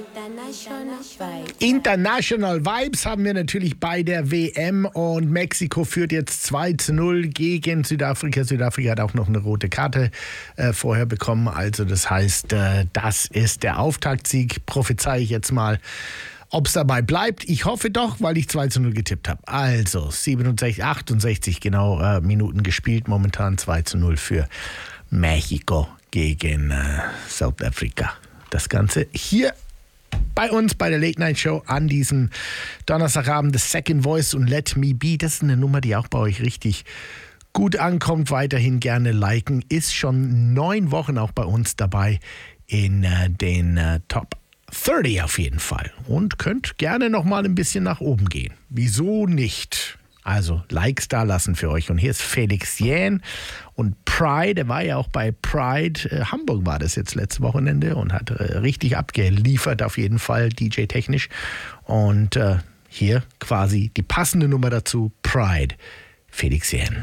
International Vibes haben wir natürlich bei der WM und Mexiko führt jetzt 2-0 gegen Südafrika. Südafrika hat auch noch eine rote Karte vorher bekommen. Also das heißt, das ist der Auftaktsieg. Prophezei ich jetzt mal, ob es dabei bleibt. Ich hoffe doch, weil ich 2-0 getippt habe. Also 68 genau Minuten gespielt. Momentan 2-0 für Mexiko gegen South Africa. Das Ganze hier bei uns bei der Late Night Show an diesem Donnerstagabend. The Second Voice und Let Me Be. Das ist eine Nummer, die auch bei euch richtig gut ankommt. Weiterhin gerne liken. Ist schon 9 Wochen auch bei uns dabei in den Top 30 auf jeden Fall. Und könnt gerne noch mal ein bisschen nach oben gehen. Wieso nicht? Also Likes da lassen für euch. Und hier ist Felix Jähn und Pride. Der war ja auch bei Pride. Hamburg war das jetzt letztes Wochenende und hat richtig abgeliefert auf jeden Fall, DJ-technisch. Und hier quasi die passende Nummer dazu, Pride, Felix Jähn.